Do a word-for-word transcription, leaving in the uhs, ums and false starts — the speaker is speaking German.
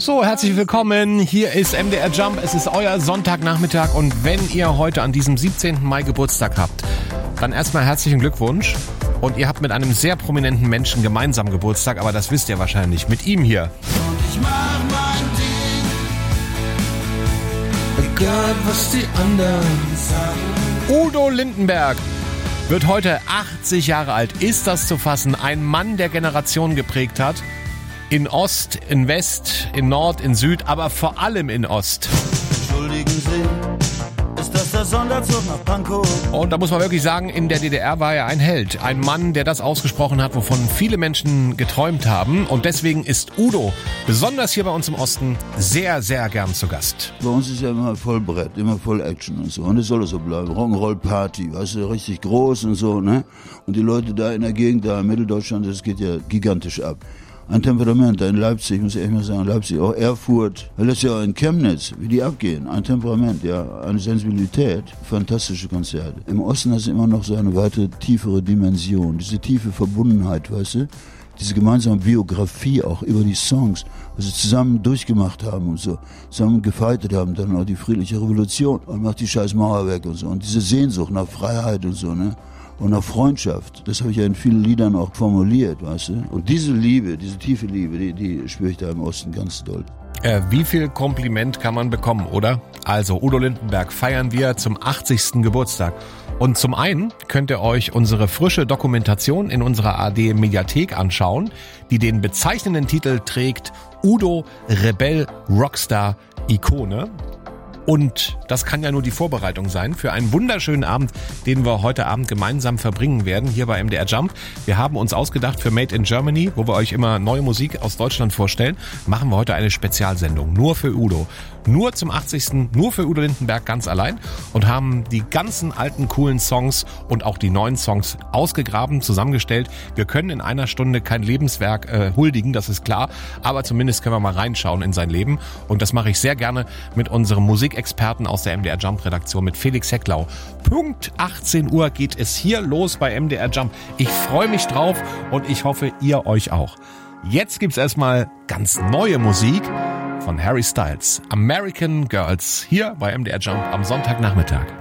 So, herzlich willkommen. Hier ist M D R Jump. Es ist euer Sonntagnachmittag und wenn ihr heute an diesem siebzehnten Mai Geburtstag habt, dann erstmal herzlichen Glückwunsch. Und ihr habt mit einem sehr prominenten Menschen gemeinsam Geburtstag, aber das wisst ihr wahrscheinlich. Mit ihm hier. Und ich mach mein Ding, egal was die anderen sagen. Udo Lindenberg wird heute achtzig Jahre alt. Ist das zu fassen? Ein Mann, der Generationen geprägt hat. In Ost, in West, in Nord, in Süd, aber vor allem in Ost. Entschuldigen Sie, ist das der Sonderzug nach Pankow? Und da muss man wirklich sagen, in der D D R war er ein Held. Ein Mann, der das ausgesprochen hat, wovon viele Menschen geträumt haben. Und deswegen ist Udo, besonders hier bei uns im Osten, sehr, sehr gern zu Gast. Bei uns ist ja immer voll Brett, immer voll Action und so. Und das soll so bleiben. Rock'n'Roll-Party, weißt du, richtig groß und so, ne? Und die Leute da in der Gegend, da in Mitteldeutschland, das geht ja gigantisch ab. Ein Temperament, da in Leipzig, muss ich echt mal sagen, Leipzig, auch Erfurt, das ja auch in Chemnitz, wie die abgehen. Ein Temperament, ja, eine Sensibilität, fantastische Konzerte. Im Osten hat es immer noch so eine weitere, tiefere Dimension, diese tiefe Verbundenheit, weißt du, diese gemeinsame Biografie auch über die Songs, was sie zusammen durchgemacht haben und so, zusammen gefeitet haben, dann auch die friedliche Revolution und macht die scheiß Mauer weg und so. Und diese Sehnsucht nach Freiheit und so, ne? Und nach Freundschaft, das habe ich ja in vielen Liedern auch formuliert, weißt du. Und diese Liebe, diese tiefe Liebe, die, die spüre ich da im Osten ganz doll. Äh, wie viel Kompliment kann man bekommen, oder? Also Udo Lindenberg feiern wir zum achtzigsten Geburtstag. Und zum einen könnt ihr euch unsere frische Dokumentation in unserer A R D Mediathek anschauen, die den bezeichnenden Titel trägt Udo, Rebell, Rockstar, Ikone. Und das kann ja nur die Vorbereitung sein für einen wunderschönen Abend, den wir heute Abend gemeinsam verbringen werden, hier bei M D R Jump. Wir haben uns ausgedacht für Made in Germany, wo wir euch immer neue Musik aus Deutschland vorstellen, machen wir heute eine Spezialsendung, nur für Udo. Nur zum achtzigsten, nur für Udo Lindenberg ganz allein und haben die ganzen alten coolen Songs und auch die neuen Songs ausgegraben, zusammengestellt. Wir können in einer Stunde kein Lebenswerk äh, huldigen, das ist klar, aber zumindest können wir mal reinschauen in sein Leben und das mache ich sehr gerne mit unserem Musikexperten aus der M D R Jump Redaktion, mit Felix Hecklau. Punkt achtzehn Uhr geht es hier los bei M D R Jump. Ich freue mich drauf und ich hoffe, ihr euch auch. Jetzt gibt's erstmal ganz neue Musik von Harry Styles, American Girls, hier bei M D R Jump am Sonntagnachmittag.